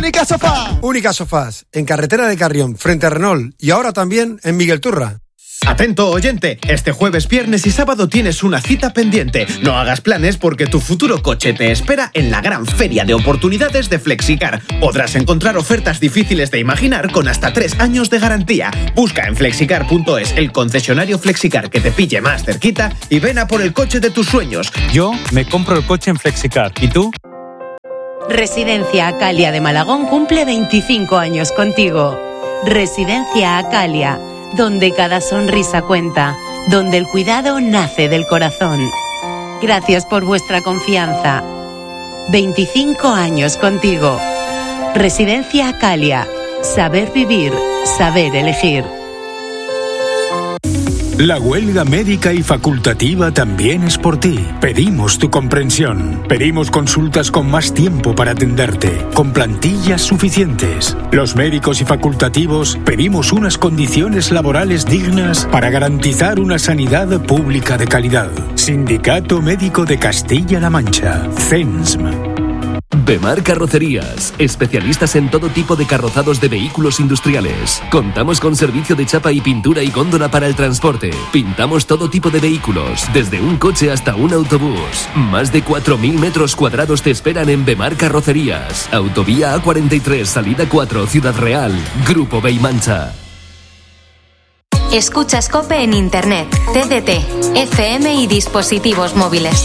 Única Sofá. Única Sofás, en carretera de Carrión, frente a Renault, y ahora también en Miguel Turra. Atento, oyente, este jueves, viernes y sábado tienes una cita pendiente. No hagas planes porque tu futuro coche te espera en la gran feria de oportunidades de Flexicar. Podrás encontrar ofertas difíciles de imaginar con hasta 3 años de garantía. Busca en flexicar.es el concesionario Flexicar que te pille más cerquita y ven a por el coche de tus sueños. Yo me compro el coche en Flexicar. ¿Y tú? Residencia Acalia de Malagón cumple 25 años contigo. Residencia Acalia, donde cada sonrisa cuenta, donde el cuidado nace del corazón. Gracias por vuestra confianza. 25 años contigo. Residencia Acalia. Saber vivir, saber elegir. La huelga médica y facultativa también es por ti. Pedimos tu comprensión. Pedimos consultas con más tiempo para atenderte, con plantillas suficientes. Los médicos y facultativos pedimos unas condiciones laborales dignas para garantizar una sanidad pública de calidad. Sindicato Médico de Castilla-La Mancha, CENSM. Bemar Carrocerías, especialistas en todo tipo de carrozados de vehículos industriales. Contamos con servicio de chapa y pintura y góndola para el transporte. Pintamos todo tipo de vehículos, desde un coche hasta un autobús. Más de 4.000 metros cuadrados te esperan en Bemar Carrocerías. Autovía A43, salida 4, Ciudad Real. Grupo Beimancha. Escuchas COPE en Internet, TDT, FM y dispositivos móviles.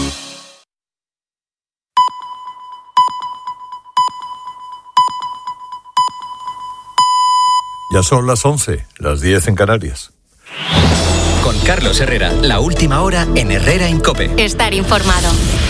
Ya son las 11, las 10 en Canarias. Con Carlos Herrera, la última hora en Herrera en COPE. Estar informado.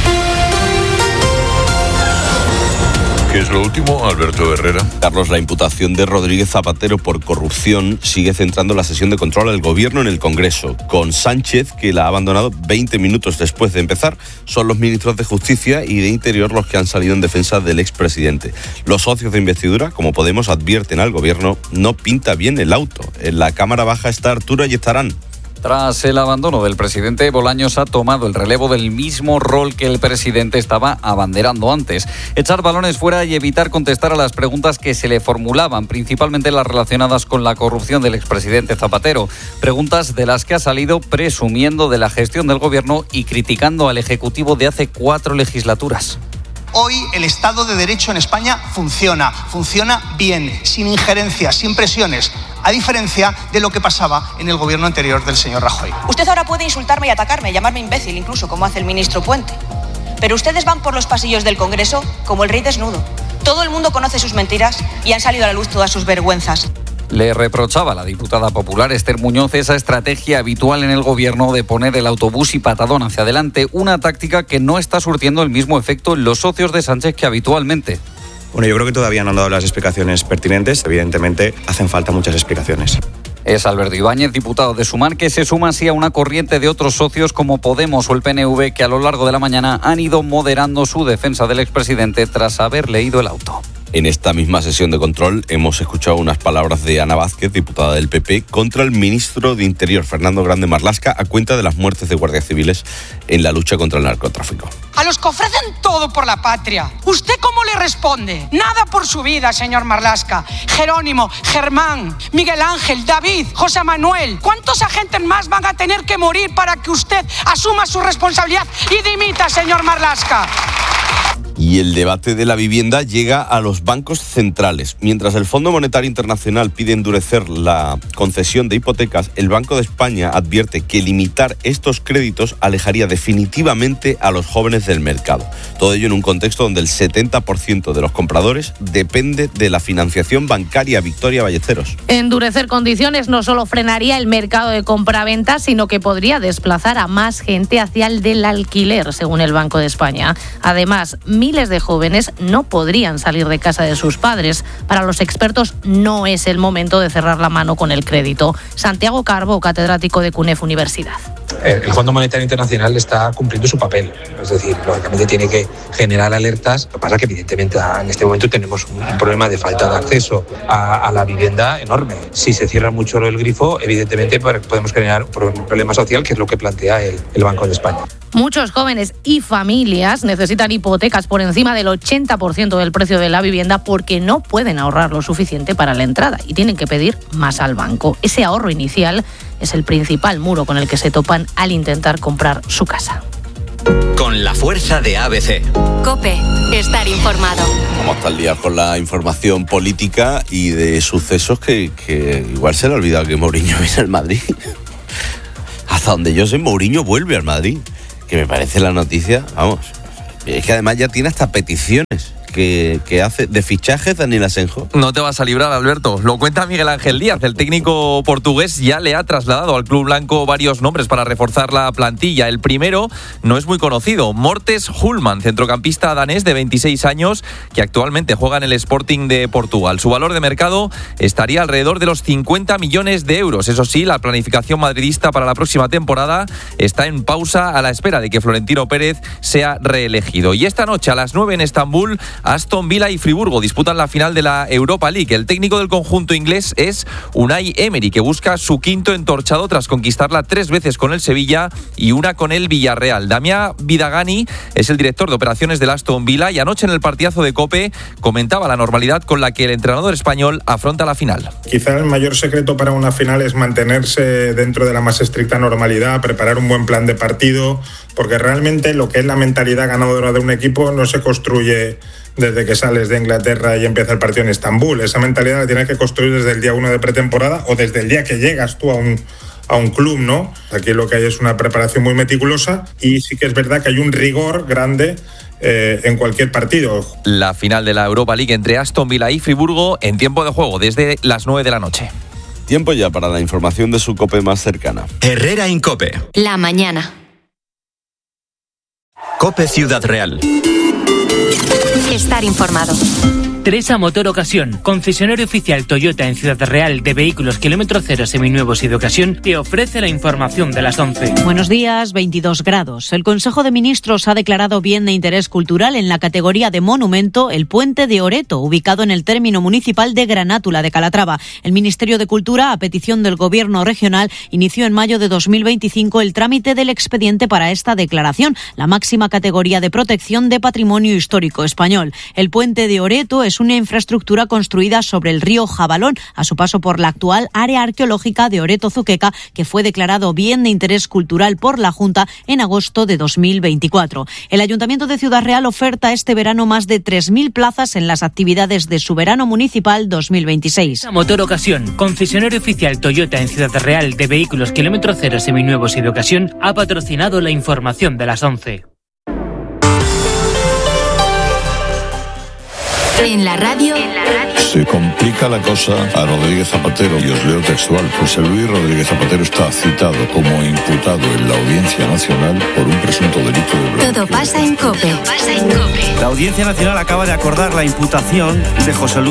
¿Qué es lo último, Alberto Herrera? Carlos, la imputación de Rodríguez Zapatero por corrupción sigue centrando la sesión de control al gobierno en el Congreso, con Sánchez, que la ha abandonado 20 minutos después de empezar. Son los ministros de Justicia y de Interior los que han salido en defensa del expresidente. Los socios de investidura, como Podemos, advierten al gobierno, no pinta bien el auto. En la Cámara Baja está Arturo Ayestarán. Tras el abandono del presidente, Bolaños ha tomado el relevo del mismo rol que el presidente estaba abanderando antes. Echar balones fuera y evitar contestar a las preguntas que se le formulaban, principalmente las relacionadas con la corrupción del expresidente Zapatero. Preguntas de las que ha salido presumiendo de la gestión del gobierno y criticando al Ejecutivo de hace 4 legislaturas. Hoy el Estado de Derecho en España funciona bien, sin injerencias, sin presiones, a diferencia de lo que pasaba en el gobierno anterior del señor Rajoy. Usted ahora puede insultarme y atacarme, llamarme imbécil incluso, como hace el ministro Puente. Pero ustedes van por los pasillos del Congreso como el rey desnudo. Todo el mundo conoce sus mentiras y han salido a la luz todas sus vergüenzas. Le reprochaba a la diputada popular Esther Muñoz esa estrategia habitual en el gobierno de poner el autobús y patadón hacia adelante, una táctica que no está surtiendo el mismo efecto en los socios de Sánchez que habitualmente. Bueno, yo creo que todavía no han dado las explicaciones pertinentes. Evidentemente, hacen falta muchas explicaciones. Es Alberto Ibáñez, diputado de Sumar, que se suma así a una corriente de otros socios como Podemos o el PNV, que a lo largo de la mañana han ido moderando su defensa del expresidente tras haber leído el auto. En esta misma sesión de control hemos escuchado unas palabras de Ana Vázquez, diputada del PP, contra el ministro de Interior, Fernando Grande Marlaska, a cuenta de las muertes de guardias civiles en la lucha contra el narcotráfico. A los que ofrecen todo por la patria, ¿usted cómo le responde? Nada por su vida, señor Marlaska. Jerónimo, Germán, Miguel Ángel, David, José Manuel. ¿Cuántos agentes más van a tener que morir para que usted asuma su responsabilidad y dimita, señor Marlaska? Y el debate de la vivienda llega a los bancos centrales. Mientras el Fondo Monetario Internacional pide endurecer la concesión de hipotecas, el Banco de España advierte que limitar estos créditos alejaría definitivamente a los jóvenes del mercado. Todo ello en un contexto donde el 70% de los compradores depende de la financiación bancaria. Victoria Ballesteros. Endurecer condiciones no solo frenaría el mercado de compraventa, sino que podría desplazar a más gente hacia el del alquiler, según el Banco de España. Además, miles de jóvenes no podrían salir de casa de sus padres. Para los expertos no es el momento de cerrar la mano con el crédito. Santiago Carbo, catedrático de CUNEF Universidad. El Fondo Monetario Internacional está cumpliendo su papel, es decir, lógicamente tiene que generar alertas. Lo que pasa es que evidentemente en este momento tenemos un problema de falta de acceso a la vivienda enorme. Si se cierra mucho el grifo, evidentemente podemos generar un problema social, que es lo que plantea el Banco de España. Muchos jóvenes y familias necesitan hipotecas por encima del 80% del precio de la vivienda porque no pueden ahorrar lo suficiente para la entrada y tienen que pedir más al banco. Ese ahorro inicial es el principal muro con el que se topan al intentar comprar su casa. Con la fuerza de ABC. COPE. Estar informado. Vamos hasta el día con la información política y de sucesos que igual se le ha olvidado que Mourinho viene al Madrid. Hasta donde yo sé, Mourinho vuelve al Madrid. Que me parece la noticia, vamos, es que además ya tiene hasta peticiones que hace de fichajes Daniel Asenjo. No te vas a librar, Alberto. Lo cuenta Miguel Ángel Díaz. El técnico portugués ya le ha trasladado al club blanco varios nombres para reforzar la plantilla. El primero no es muy conocido, Mortes Hulman, centrocampista danés de 26 años que actualmente juega en el Sporting de Portugal. Su valor de mercado estaría alrededor de los 50 millones de euros. Eso sí, la planificación madridista para la próxima temporada está en pausa a la espera de que Florentino Pérez sea reelegido. Y esta noche a las 9 en Estambul, Aston Villa y Friburgo disputan la final de la Europa League. El técnico del conjunto inglés es Unai Emery, que busca su quinto entorchado tras conquistarla 3 veces con el Sevilla y una con el Villarreal. Damián Vidagani es el director de operaciones del Aston Villa y anoche en el partidazo de COPE comentaba la normalidad con la que el entrenador español afronta la final. Quizá el mayor secreto para una final es mantenerse dentro de la más estricta normalidad, preparar un buen plan de partido, porque realmente lo que es la mentalidad ganadora de un equipo no se construye desde que sales de Inglaterra y empieza el partido en Estambul. Esa mentalidad la tienes que construir desde el día 1 de pretemporada o desde el día que llegas tú a un club, ¿no? Aquí lo que hay es una preparación muy meticulosa y sí que es verdad que hay un rigor grande en cualquier partido. La final de la Europa League entre Aston Villa y Friburgo en tiempo de juego desde las 9 de la noche. Tiempo ya para la información de su COPE más cercana. Herrera Incope. La mañana. COPE Ciudad Real. Estar informado. Teresa Motor Ocasión, concesionario oficial Toyota en Ciudad Real de vehículos kilómetro cero seminuevos y de ocasión, te ofrece la información de las 11. Buenos días, 22 grados. El Consejo de Ministros ha declarado bien de interés cultural en la categoría de monumento el Puente de Oreto, ubicado en el término municipal de Granátula de Calatrava. El Ministerio de Cultura, a petición del Gobierno regional, inició en mayo de 2025 el trámite del expediente para esta declaración, la máxima categoría de protección de patrimonio histórico español. El Puente de Oreto es una infraestructura construida sobre el río Jabalón, a su paso por la actual área arqueológica de Oreto-Zuqueca, que fue declarado bien de interés cultural por la Junta en agosto de 2024. El Ayuntamiento de Ciudad Real oferta este verano más de 3.000 plazas en las actividades de su verano municipal 2026. Motor Ocasión, concesionario oficial Toyota en Ciudad Real de vehículos kilómetro cero seminuevos y de ocasión, ha patrocinado la información de las 11. En la radio. Se complica la cosa a Rodríguez Zapatero, y os leo textual. José Luis Rodríguez Zapatero está citado como imputado en la Audiencia Nacional por un presunto delito de blanqueo. Todo pasa en COPE. La Audiencia Nacional acaba de acordar la imputación de José Luis